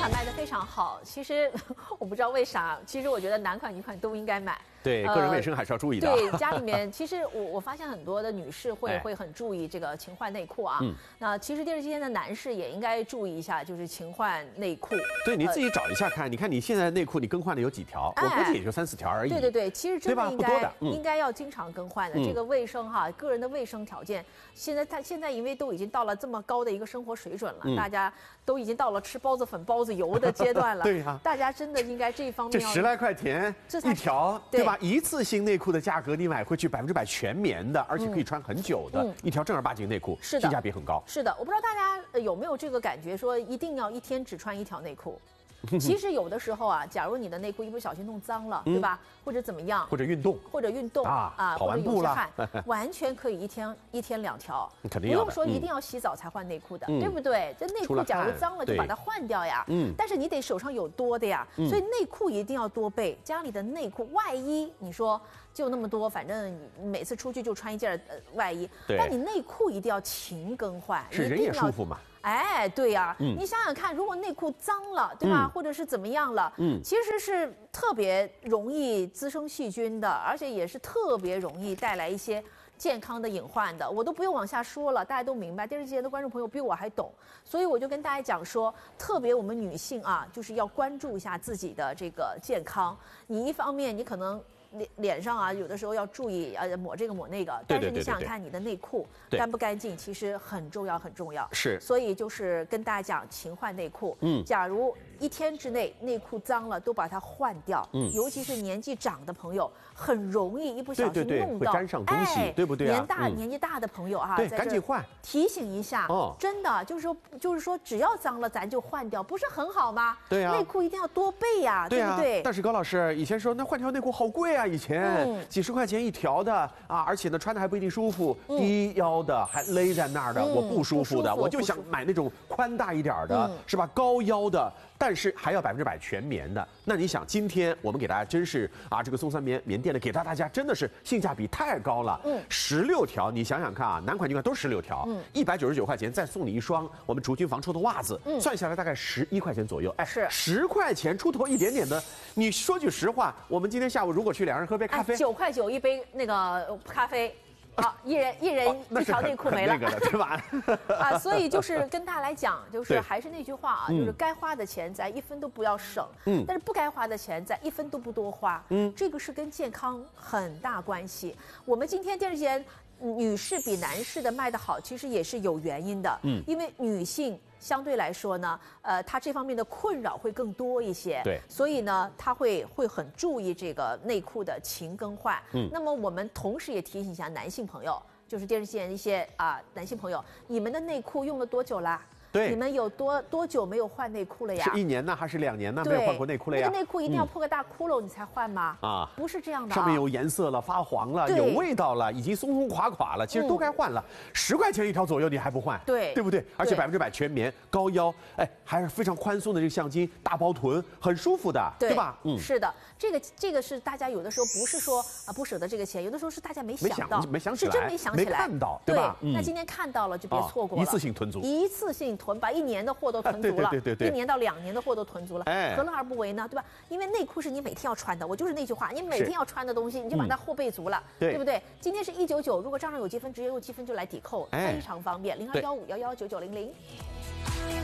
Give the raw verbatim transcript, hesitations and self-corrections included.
款卖得非常好，其实我不知道为啥，其实我觉得男款女款都应该买。 对，个人卫生还是要注意的。 对，家里面其实我我发现很多的女士会、 哎、 会很注意这个勤换内裤啊。 嗯。 那其实电视机前的男士也应该注意一下，就是勤换内裤。 对，你自己找一下看，呃、你看你现在内裤你更换的有几条？哎、我估计也就三四条而已。 对对对，其实真的应该、 嗯、 应该要经常更换的。嗯、这个卫生哈，个人的卫生条件，现在他现在因为都已经到了这么高的一个生活水准了，嗯、大家都已经到了吃包子粉、包子油的阶段了。 对呀、啊， 大家真的应该这方面这十来块钱一条，对吧？一次性内裤的价格你买回去百分之百全棉的，而且可以穿很久的、嗯、一条正儿八经内裤， 是的， 性价比很高。 是的，我不知道大家有没有这个感觉，说一定要一天只穿一条内裤。其实有的时候啊，假如你的内裤一不小心弄脏了，嗯、对吧？或者怎么样？ 或者运动， 或者运动啊， 啊跑完步了， 汗，完全可以一天一天两条， 肯定要不用说一定要洗澡才换内裤的， 嗯、 对不对？这内裤假如脏了就把它换掉呀。嗯。但是你得手上有多的呀，嗯、所以内裤一定要多备。家里的内裤外衣，你说就那么多，反正你每次出去就穿一件呃外衣，但你内裤一定要勤更换， 是人也舒服嘛。 哎，对呀、啊，嗯、你想想看，如果内裤脏了，对吧？嗯、或者是怎么样了，嗯，其实是特别容易滋生细菌的，而且也是特别容易带来一些健康的隐患的。我都不用往下说了，大家都明白。电视机前的观众朋友比我还懂，所以我就跟大家讲说，特别我们女性啊，就是要关注一下自己的这个健康。你一方面，你可能脸脸上啊，有的时候要注意呃抹这个抹那个，但是你想想看，你的内裤干不干净，其实很重要很重要。 是， 所以就是跟大家讲勤换内裤。嗯，假如一天之内内裤脏了，都把它换掉。嗯，尤其是年纪长的朋友，很容易一不小心弄到， 对对对，会沾上东西， 哎、 对不对、啊？ 年大、嗯、年纪大的朋友啊， 对，赶紧换， 提醒一下。哦，真的就是说，就是说，只要脏了咱就换掉，不是很好吗？ 对啊， 内裤一定要多备呀， 对不对？ 但是高老师以前说，那换条内裤好贵啊，以前。嗯几十块钱一条的啊，而且呢穿的还不一定舒服，嗯、低腰的还勒在那儿的，嗯、我不舒服的， 不舒服我就想买那种宽大一点的，嗯、是吧？高腰的，但是还要百分之百全棉的。那你想，今天我们给大家真是啊，这个松三棉棉店呢，给到大家真的是性价比太高了。嗯，十六条，你想想看啊，男款女款都是十六条，嗯，一百九十九块钱，再送你一双我们竹菌防臭的袜子，嗯，算下来大概十一块钱左右。哎， 是十块钱出头一点点的。你说句实话，我们今天下午如果去两人喝杯咖啡， 九块九一杯那个咖啡。好，一人一人一条内裤没了， 那个的对吧？ 啊，所以就是跟大家来讲，就是还是那句话啊，就是该花的钱咱一分都不要省，嗯，但是不该花的钱咱一分都不多花，嗯，这个是跟健康很大关系。我们今天电视前女士比男士的卖得好，其实也是有原因的，嗯，因为女性相对来说呢，呃，她这方面的困扰会更多一些， 对， 所以呢，她会会很注意这个内裤的勤更换。嗯，那么我们同时也提醒一下男性朋友，就是电视机前一些啊、呃、男性朋友，你们的内裤用了多久啦？ 对， 你们有多多久没有换内裤了呀？ 是一年呢，还是两年呢？没有换过内裤了呀？ 那个内裤一定要破个大窟窿你才换吗？ 啊、 嗯，不是这样的、啊， 上面有颜色了，发黄了，有味道了，已经松松垮垮了，其实都该换了。十、嗯、块钱一条左右，你还不换？ 对， 对不对？而且百分之百全棉，高腰，哎，还是非常宽松的这个橡筋，大包臀，很舒服的， 对, 对吧？ 嗯，是的，这个这个是大家有的时候不是说啊不舍得这个钱，有的时候是大家没想到， 没想没想起来， 是真没想起来， 没看到，对吧？ 对，嗯、那今天看到了就别错过了， 哦、一次性囤足， 一次性囤，把一年的货都囤足了， 啊、对, 对, 对, 对, 对， 一年到两年的货都囤足了， 哎， 何乐而不为呢？对吧？因为内裤是你每天要穿的，我就是那句话，你每天要穿的东西，你就把它货备足了，嗯、对, 对不对？今天是一九九，如果账上有积分，直接用积分就来抵扣，哎、非常方便，零二幺五幺幺九九零零。